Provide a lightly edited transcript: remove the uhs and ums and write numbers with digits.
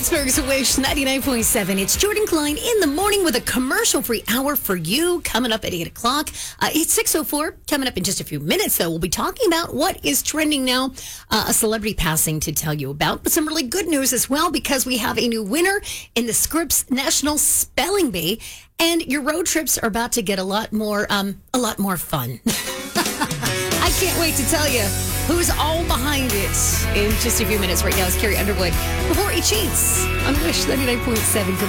Pittsburgh's Wish 99.7. It's Jordan Klein in the morning with a commercial-free hour for you coming up at 8 o'clock. It's 6:04. Coming up in just a few minutes, though, we'll be talking about what is trending now. A celebrity passing to tell you about, but some really good news as well because we have a new winner in the Scripps National Spelling Bee, and your road trips are about to get a lot more fun. I can't wait to tell you who's all behind it in just a few minutes. Right now is Carrie Underwood before he cheats on Wish 99.7.